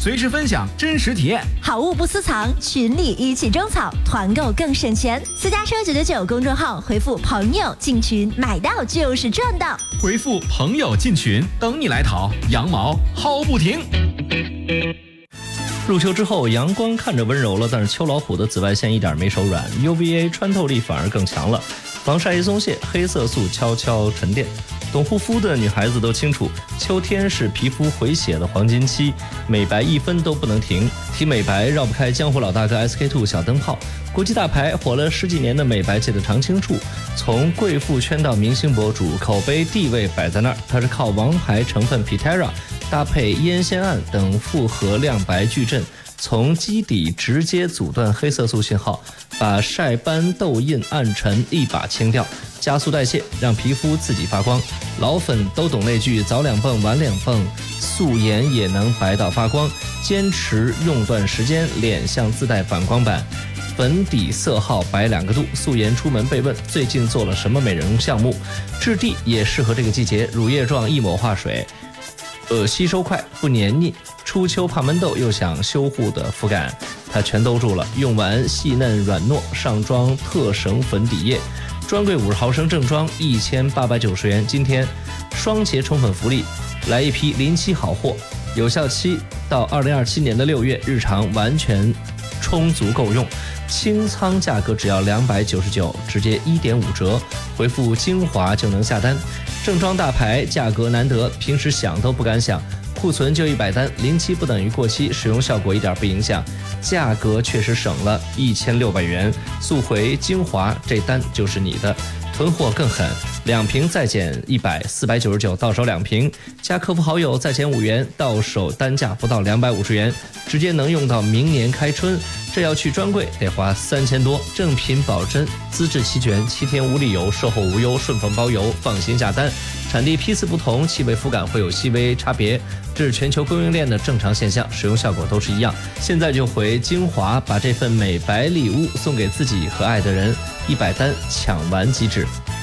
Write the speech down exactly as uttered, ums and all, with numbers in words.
随时分享真实体验。 好物不私藏，群里一起种草，团购更省钱。私家车九九九公众号回复朋友进群，买到就是赚到。 回复朋友进群，等你来淘，羊毛薅不停。 入秋之后，阳光看着温柔了，但是秋老虎的紫外线一点没手软 ，U V A 穿透力反而更强了，防晒一松懈，黑色素悄悄沉淀。懂护肤的女孩子都清楚，秋天是皮肤回血的黄金期，美白一分都不能停。提美白绕不开江湖老大哥 S K two 小灯泡，国际大牌火了十几年的美白界的常青树，从贵妇圈到明星博主，口碑地位摆在那儿。它是靠王牌成分 Pitera 搭配烟酰胺等复合亮白矩阵，从基底直接阻断黑色素信号，把晒斑、痘印、暗沉一把清掉，加速代谢，让皮肤自己发光。老粉都懂那句早两泵晚两泵，素颜也能白到发光。坚持用段时间，脸像自带反光板，粉底色号白两个度。素颜出门被问最近做了什么美容项目，质地也适合这个季节，乳液状一抹化水，呃，吸收快不黏腻，初秋怕闷痘又想修护的肤感，它全兜住了。用完细嫩软糯，上妆特省粉底液，专柜五十毫升正装一千八百九十元。今天双节宠粉福利，来一批临期好货，有效期到二零二七年的六月，日常完全充足够用。清仓价格只要两百九十九，直接一点五折，回复精华就能下单。正装大牌，价格难得，平时想都不敢想。库存就一百单，临期不等于过期，使用效果一点不影响，价格确实省了一千六百元。速回精华，这单就是你的。囤货更狠，两瓶再减一百，四百九十九，到手两瓶，加客服好友再减五元，到手单价不到两百五十元，直接能用到明年开春。这要去专柜得花三千多，正品保真，资质齐全，七天无理由，售后无忧，顺丰包邮，放心下单。产地批次不同，气味肤感会有细微差别，这是全球供应链的正常现象，使用效果都是一样。现在就回精华，把这份美白礼物送给自己和爱的人，一百单抢完即止。